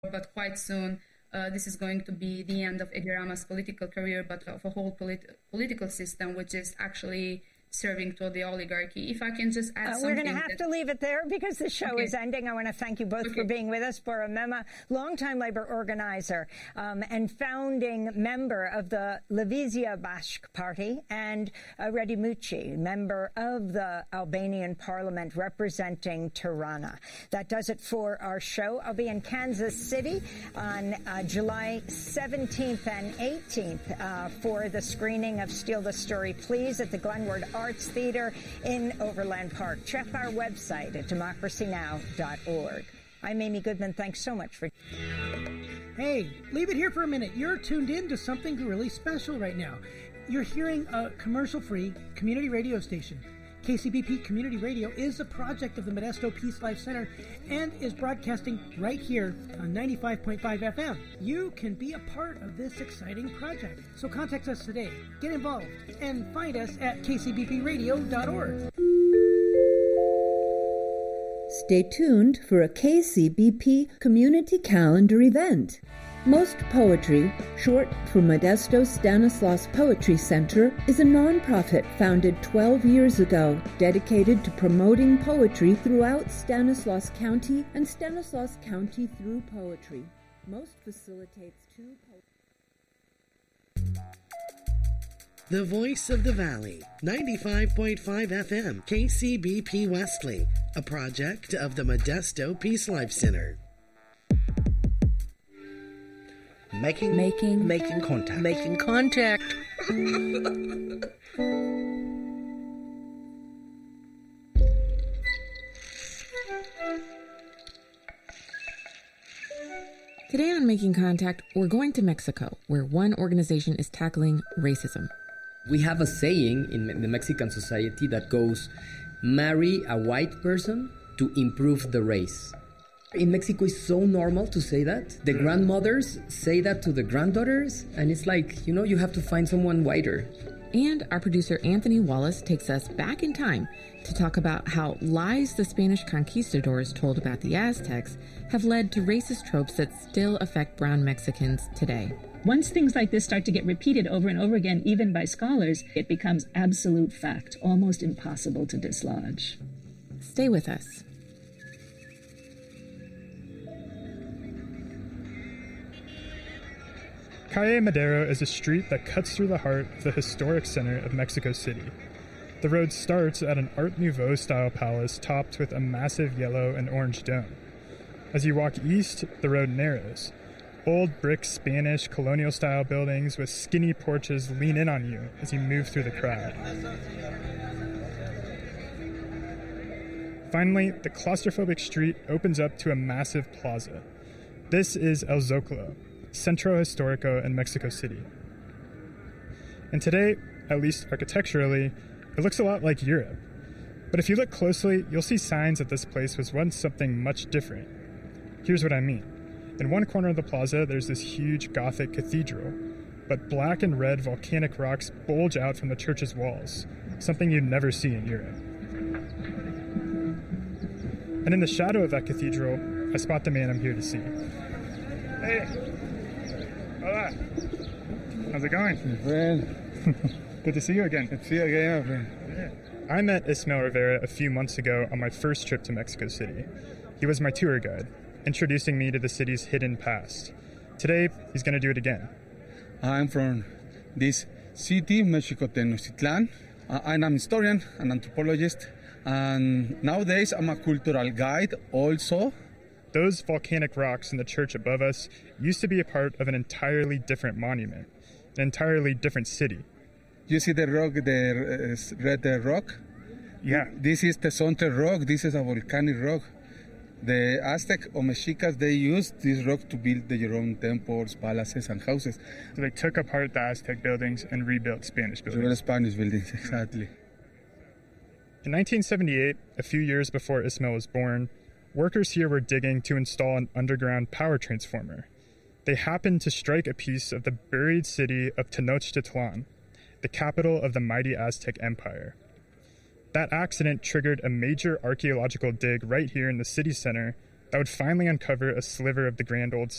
but quite soon this is going to be the end of Edi Rama's political career, but of a whole political system, which is actually serving to the oligarchy. If I can just add something. We're going to have to leave it there because the show is ending. I want to thank you both for being with us. Bora Mema, longtime labor organizer and founding member of the Levizia Bashk Party, and Redi Mucci, member of the Albanian parliament representing Tirana. That does it for our show. I'll be in Kansas City on July 17th and 18th for the screening of Steal the Story, Please at the Glenwood Arts Theater in Overland Park. Check our website at democracynow.org. I'm Amy Goodman. Thanks so much for... Hey, leave it here for a minute. You're tuned in to something really special right now. You're hearing a commercial-free community radio station. KCBP Community Radio is a project of the Modesto Peace Life Center and is broadcasting right here on 95.5 FM. You can be a part of this exciting project. So contact us today, get involved, and find us at kcbpradio.org. Stay tuned for a KCBP Community Calendar event. Most Poetry, short for Modesto Stanislaus Poetry Center, is a nonprofit founded 12 years ago, dedicated to promoting poetry throughout Stanislaus County and Stanislaus County through poetry. Most facilitates two The Voice of the Valley, 95.5 FM, KCBP Wesley, a project of the Modesto Peace Life Center. Making contact. Today on Making Contact, we're going to Mexico, where one organization is tackling racism. We have a saying in the Mexican society that goes, marry a white person to improve the race. In Mexico, it's so normal to say that. The grandmothers say that to the granddaughters, and it's like, you have to find someone whiter. And our producer Anthony Wallace takes us back in time to talk about how lies the Spanish conquistadors told about the Aztecs have led to racist tropes that still affect brown Mexicans today. Once things like this start to get repeated over and over again, even by scholars, it becomes absolute fact, almost impossible to dislodge. Stay with us. Calle Madero is a street that cuts through the heart of the historic center of Mexico City. The road starts at an Art Nouveau-style palace topped with a massive yellow and orange dome. As you walk east, the road narrows. Old brick Spanish colonial-style buildings with skinny porches lean in on you as you move through the crowd. Finally, the claustrophobic street opens up to a massive plaza. This is El Zócalo, Centro Histórico in Mexico City. And today, at least architecturally, it looks a lot like Europe. But if you look closely, you'll see signs that this place was once something much different. Here's what I mean. In one corner of the plaza, there's this huge Gothic cathedral, but black and red volcanic rocks bulge out from the church's walls, something you'd never see in Europe. And in the shadow of that cathedral, I spot the man I'm here to see. Hey! Hola! How's it going? My friend. Good to see you again. Good to see you again, my friend. Yeah. I met Ismael Rivera a few months ago on my first trip to Mexico City. He was my tour guide, introducing me to the city's hidden past. Today, he's going to do it again. I'm from this city, Mexico Tenochtitlan. I'm an historian, an anthropologist, and nowadays I'm a cultural guide also. Those volcanic rocks in the church above us used to be a part of an entirely different monument, an entirely different city. You see the rock, the red rock? Yeah. This is the Tezontle rock. This is a volcanic rock. The Aztec or Mexicas, they used this rock to build their own temples, palaces, and houses. So they took apart the Aztec buildings and rebuilt Spanish buildings. Rebuilt Spanish buildings, exactly. In 1978, a few years before Ismael was born, workers here were digging to install an underground power transformer. They happened to strike a piece of the buried city of Tenochtitlan, the capital of the mighty Aztec Empire. That accident triggered a major archaeological dig right here in the city center that would finally uncover a sliver of the grand old